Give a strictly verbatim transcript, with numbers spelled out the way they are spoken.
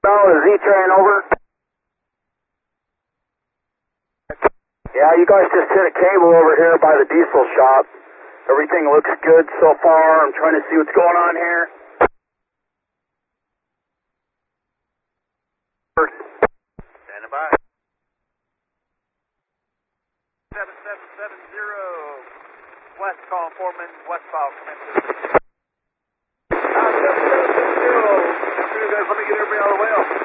Oh, Z-Train, over. Yeah, you guys just hit a cable over here by the diesel shop. Everything looks good so far. I'm trying to see what's going on here. Standing by. seven seven seven zero. West call, Foreman. West file, come in. seven seven seven zero. After you guys, let me get everybody out of the way.